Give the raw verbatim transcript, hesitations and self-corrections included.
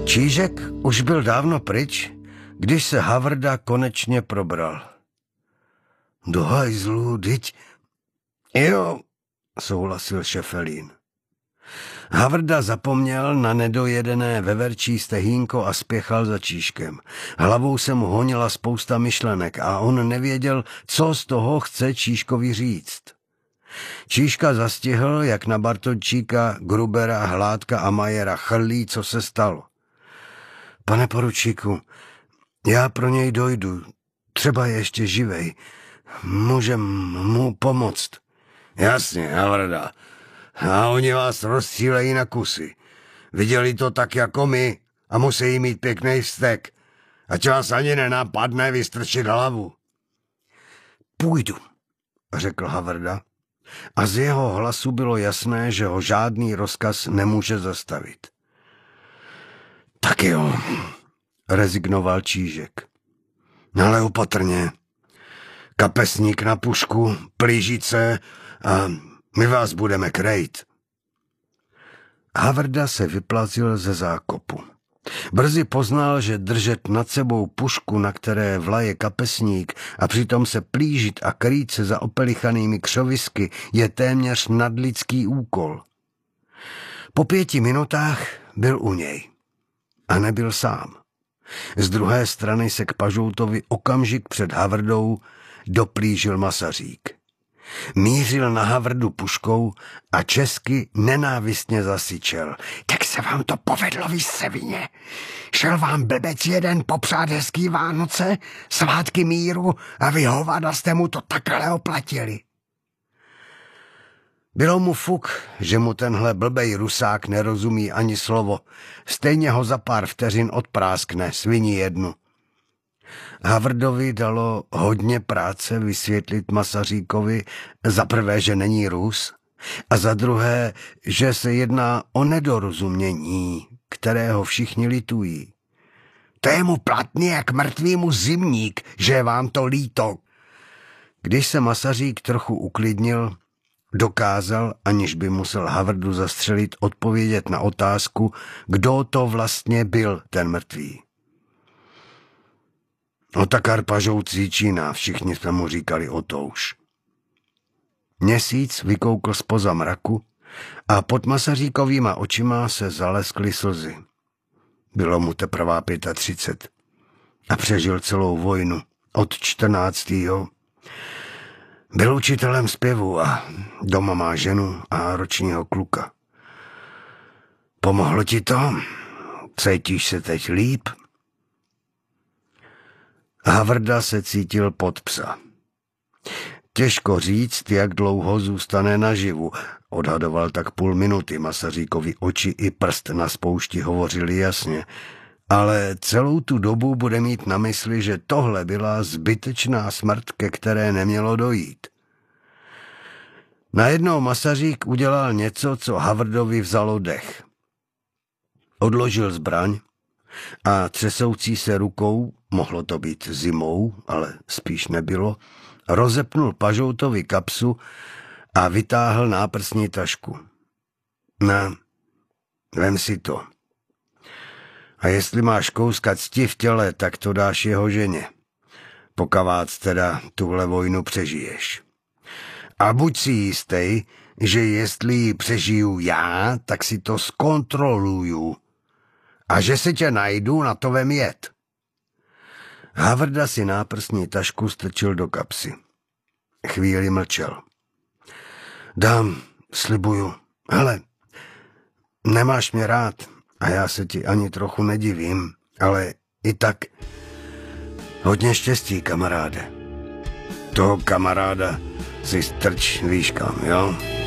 Čížek už byl dávno pryč, když se Havrda konečně probral. Do hajzlu, dyť... Jo, souhlasil Šefelín. Havrda zapomněl na nedojedené veverčí stehínko a spěchal za Čížkem. Hlavou se mu honila spousta myšlenek a on nevěděl, co z toho chce Čížkovi říct. Čížka zastihl, jak na Bartončíka, Grubera, Hládka a Majera chrlí, co se stalo. Pane poručíku, já pro něj dojdu. Třeba je ještě živej. Můžem mu pomoct. Jasně, Havrda. A oni vás rozstřílejí na kusy. Viděli to tak jako my a musí mít pěkný vztek. Ať vás ani nenapadne vystrčit hlavu. Půjdu, řekl Havrda. A z jeho hlasu bylo jasné, že ho žádný rozkaz nemůže zastavit. Tak jo, rezignoval Čížek. Ale opatrně. Kapesník na pušku, plížice a my vás budeme krejt. Havrda se vyplazil ze zákopu. Brzy poznal, že držet nad sebou pušku, na které vlaje kapesník, a přitom se plížit a krýt se za opelichanými křovisky, je téměř nadlidský úkol. Po pěti minutách byl u něj. A nebyl sám. Z druhé strany se k Pažoutovi okamžik před Havrdou doplížil Masařík. Mířil na Havrdu puškou a česky nenávistně zasyčel. Tak se vám to povedlo, vy sevině. Šel vám blbec jeden popřát hezký Vánoce, svátky míru a vy hovada jste mu to takhle oplatili. Bylo mu fuk, že mu tenhle blbej Rusák nerozumí ani slovo. Stejně ho za pár vteřin odpráskne, svini jednu. Havrdovi dalo hodně práce vysvětlit Masaříkovi za prvé, že není Rus, a za druhé, že se jedná o nedorozumění, kterého všichni litují. To je mu platný jak mrtvýmu zimník, že je vám to líto. Když se Masařík trochu uklidnil, dokázal, aniž by musel Havrdu zastřelit, odpovědět na otázku, kdo to vlastně byl ten mrtvý. Otakar Pažout z Jíčína, všichni jsme mu říkali Otouš. Měsíc vykoukl zpoza mraku a pod Masaříkovýma očima se zaleskly slzy. Bylo mu teprve třicet pět a přežil celou vojnu od čtrnáctého Byl učitelem zpěvu a doma má ženu a ročního kluka. Pomohlo ti to? Cítíš se teď líp? Havrda se cítil pod psa. Těžko říct, jak dlouho zůstane naživu. Odhadoval tak půl minuty, Masaříkovi oči i prst na spoušti hovořili jasně. Ale celou tu dobu bude mít na mysli, že tohle byla zbytečná smrt, ke které nemělo dojít. Najednou Masařík udělal něco, co Havrdovi vzalo dech. Odložil zbraň a třesoucí se rukou, mohlo to být zimou, ale spíš nebylo, rozepnul Pažoutovi kapsu a vytáhl náprsní tašku. No, vem si to. A jestli máš kouska cti v těle, tak to dáš jeho ženě. Pokavác teda tuhle vojnu přežiješ. A buď si jistý, že jestli ji přežiju já, tak si to zkontroluju. A že se tě najdu, na to vem jet. Havrda si náprsní tašku strčil do kapsy. Chvíli mlčel. Dám, slibuju. Hele, nemáš mě rád a já se ti ani trochu nedivím, ale i tak hodně štěstí, kamaráde. Toho kamaráda si strč, víš kam, jo?